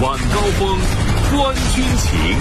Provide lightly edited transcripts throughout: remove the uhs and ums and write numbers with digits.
晚高峰，观军情。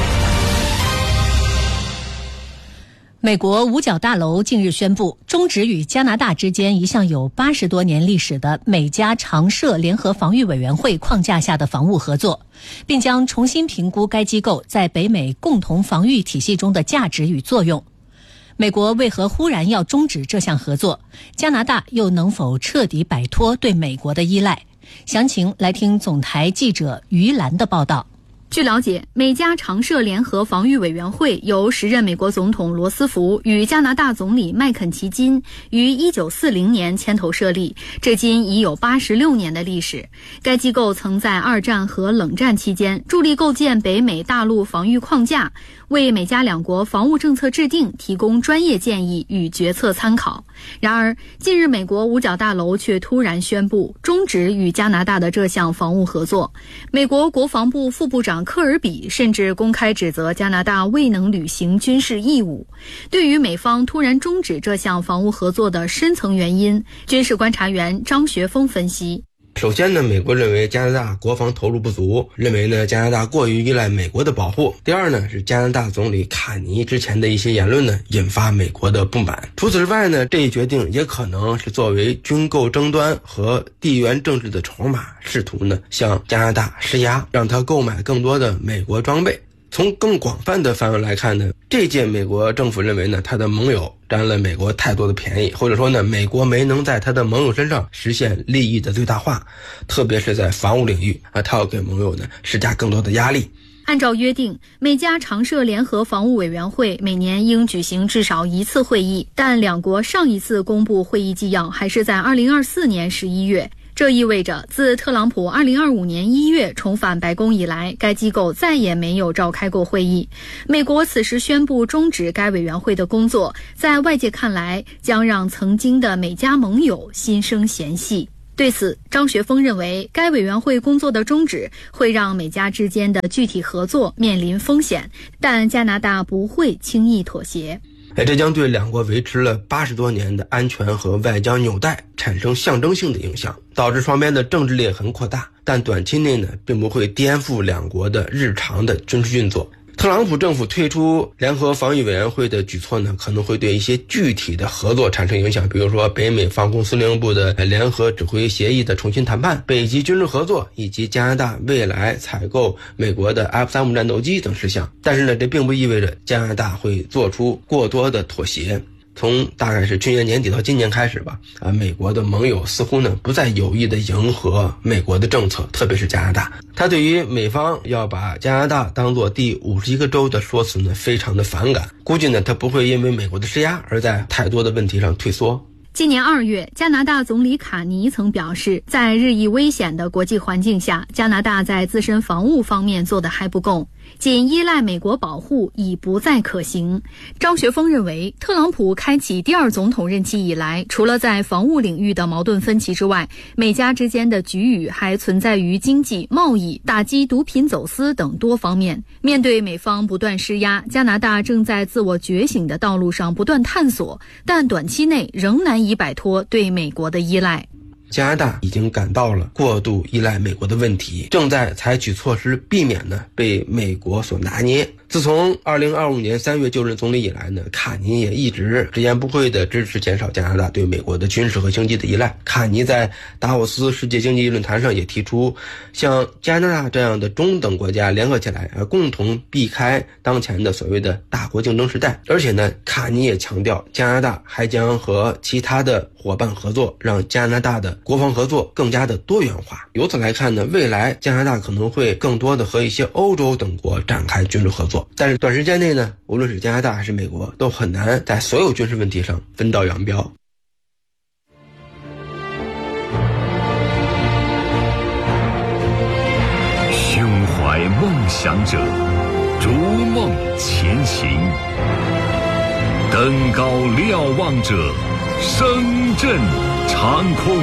美国五角大楼近日宣布，终止与加拿大之间一向有80多年历史的美加常设联合防御委员会框架下的防务合作，并将重新评估该机构在北美共同防御体系中的价值与作用。美国为何忽然要终止这项合作？加拿大又能否彻底摆脱对美国的依赖？详情来听总台记者于兰的报道。 据了解，美加常设联合防御委员会由时任美国总统罗斯福与加拿大总理麦肯齐金于1940年牵头设立，至今已有86年的历史。该机构曾在二战和冷战期间助力构建北美大陆防御框架，为美加两国防务政策制定提供专业建议与决策参考。然而，近日美国五角大楼却突然宣布终止与加拿大的这项防务合作。美国国防部副部长科尔比甚至公开指责加拿大未能履行军事义务。对于美方突然终止这项防务合作的深层原因，军事观察员张学峰分析。 首先呢，美国认为加拿大国防投入不足，认为呢加拿大过于依赖美国的保护。第二呢，是加拿大总理卡尼之前的一些言论呢引发美国的不满。除此之外呢，这一决定也可能是作为军购争端和地缘政治的筹码，试图呢向加拿大施压，让他购买更多的美国装备。从更广泛的范围来看呢，这届美国政府认为呢，他的盟友占了美国太多的便宜，或者说呢，美国没能在他的盟友身上实现利益的最大化，特别是在防务领域他要给盟友呢施加更多的压力。 按照约定，美加常设联合防务委员会每年应举行至少一次会议，但两国上一次公布会议纪要还是在2024年11月。这意味着，自特朗普2025年1月重返白宫以来，该机构再也没有召开过会议。美国此时宣布终止该委员会的工作，在外界看来，将让曾经的美加盟友心生嫌隙。对此，张学峰认为，该委员会工作的终止会让美加之间的具体合作面临风险，但加拿大不会轻易妥协。 这将对两国维持了80多年的安全和外交纽带产生象征性的影响，导致双边的政治裂痕扩大，但短期内呢，并不会颠覆两国的日常的军事运作。特朗普政府退出联合防御委员会的举措呢，可能会对一些具体的合作产生影响，比如说北美防空司令部的联合指挥协议的重新谈判、北极军事合作以及加拿大未来采购美国的 F-35战斗机等事项。但是呢，这并不意味着加拿大会做出过多的妥协。从大概是去年年底到今年开始吧，美国的盟友似乎呢不再有意的迎合美国的政策，特别是加拿大。他对于美方要把加拿大当作第51个州的说辞呢非常的反感，估计呢他不会因为美国的施压而在太多的问题上退缩。 今年2月，加拿大总理卡尼曾表示，在日益危险的国际环境下，加拿大在自身防务方面做得还不够，仅依赖美国保护已不再可行。张学峰认为，特朗普开启第2总统任期以来，除了在防务领域的矛盾分歧之外，美加之间的局域还存在于经济、贸易、打击毒品走私等多方面。面对美方不断施压，加拿大正在自我觉醒的道路上不断探索，但短期内仍难以摆脱对美国的依赖。 加拿大已经感到了过度依赖美国的问题，正在采取措施避免呢被美国所拿捏。自从2025年3月就任总理以来呢，卡尼也一直直言不讳地支持减少加拿大对美国的军事和经济的依赖。卡尼在达沃斯世界经济论坛上也提出，像加拿大这样的中等国家联合起来，共同避开当前的所谓的大国竞争时代。而且呢，卡尼也强调，加拿大还将和其他的伙伴合作，让加拿大的国防合作更加的多元化。由此来看呢，未来加拿大可能会更多的和一些欧洲等国展开军事合作。但是短时间内呢，无论是加拿大还是美国，都很难在所有军事问题上分道扬镳。 胸怀梦想者，逐梦前行；登高瞭望者，声震长空。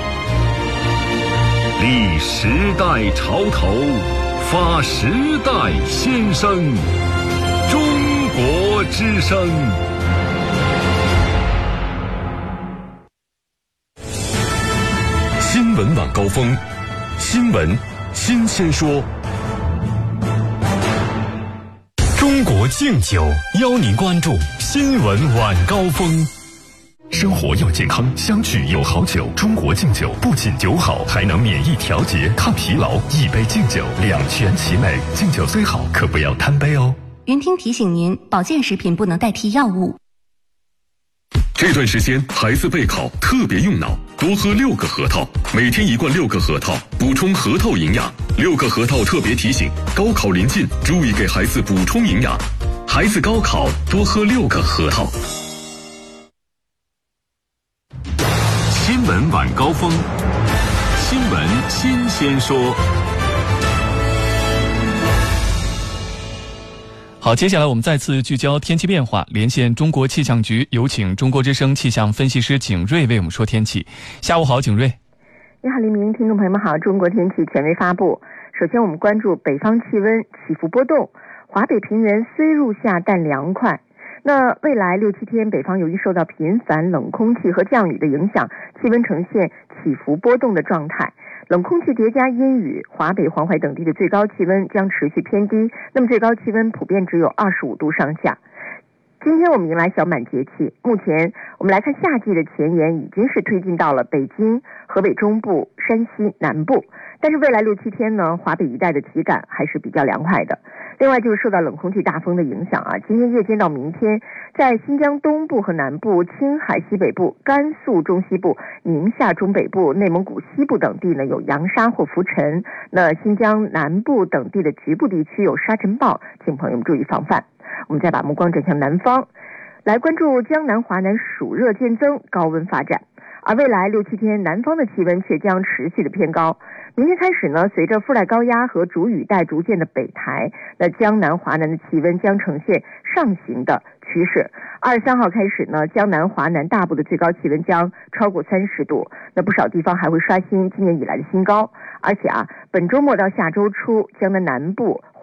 立时代潮头，发时代先声，中国之声。新闻晚高峰，新闻新鲜说。 中国敬酒邀您关注新闻晚高峰。生活要健康，相聚有好酒。中国敬酒不仅酒好，还能免疫调节、抗疲劳。一杯敬酒，两全其美。敬酒虽好，可不要贪杯哦。 云听提醒您，保健食品不能代替药物。 这段时间孩子备考特别用脑，多喝6个核桃，每天1罐6个核桃，补充核桃营养。6个核桃特别提醒，高考临近，注意给孩子补充营养。孩子高考多喝6个核桃。 新闻晚高峰，新闻新鲜说。 好，接下来我们再次聚焦天气变化，连线中国气象局，有请中国之声气象分析师景睿为我们说天气。下午好，景睿。 你好，黎明，听众朋友们好。中国天气权威发布，首先我们关注北方气温起伏波动，华北平原虽入夏但凉快。那未来6、7天，北方由于受到频繁冷空气和降雨的影响，气温呈现起伏波动的状态。冷空气叠加阴雨，华北、黄淮等地的最高气温将持续偏低，那么最高气温普遍只有25度上下。今天我们迎来小满节气，目前我们来看夏季的前沿已经是推进到了北京、河北中部、山西南部，但是未来6、7天呢，华北一带的体感还是比较凉快的。另外就是受到冷空气大风的影响啊，今天夜间到明天，在新疆东部和南部、青海西北部、甘肃中西部、宁夏中北部、内蒙古西部等地呢有扬沙或浮尘，那新疆南部等地的局部地区有沙尘暴，请朋友们注意防范。我们再把目光转向南方，来关注江南、华南暑热渐增，高温发展。而未来6、7天，南方的气温却将持续的偏高。明天开始呢，随着副带高压和主雨带逐渐的北抬，那江南、华南的气温将呈现上行的趋势。23号开始呢，江南、华南大部的最高气温将超过30度，那不少地方还会刷新今年以来的新高。而且啊，本周末到下周初，江南南部